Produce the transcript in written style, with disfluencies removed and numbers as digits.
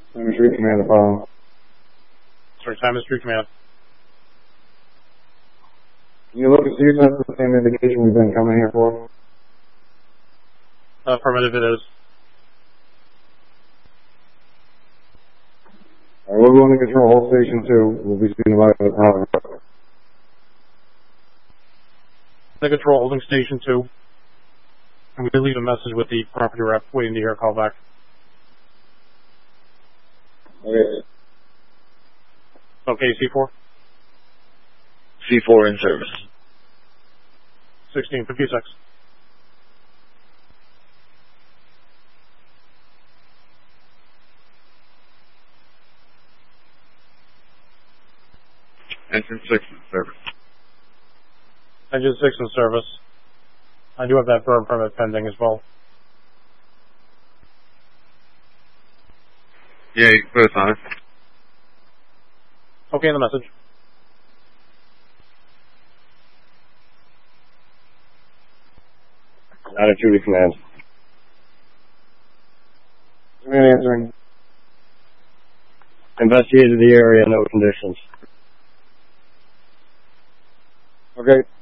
Simon Street Command, follow. Sorry, Simon Street Command. Can you look and see if that's the same indication we've been coming here for? Affirmative, it is. Alright, we're going to control hold station 2. We'll be speaking about the power. The control holding station 2. And we leave a message with the property rep waiting to hear a call back. Okay. Okay, C4? C4 in service. 1656. Engine 6 in service. Engine 6 in service. I do have that burn permit pending as well. Yeah, you can put us on it. Okay, in the message. Attitude command. Command answering. Investigated the area, no conditions. Okay.